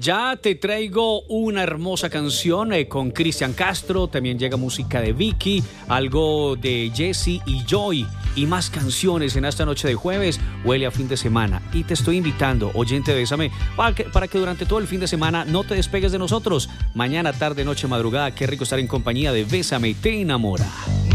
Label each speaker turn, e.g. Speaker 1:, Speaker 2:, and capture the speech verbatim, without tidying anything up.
Speaker 1: Ya te traigo una hermosa canción eh, con Cristian Castro, también llega música de Vicky, algo de Jesse y Joy y más canciones en esta noche de jueves. Huele a fin de semana y te estoy invitando, oyente, bésame, para que, para que durante todo el fin de semana no te despegues de nosotros. Mañana, tarde, noche, madrugada, qué rico estar en compañía de Bésame, te enamora.